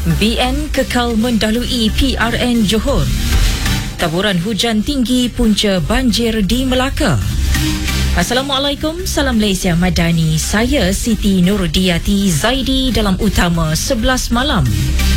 BN kekal mendalui PRN Johor. Taburan hujan tinggi punca banjir di Melaka. Assalamualaikum, salam Malaysia Madani. Saya Siti Nurdiati Zaidi dalam Utama 11 Malam.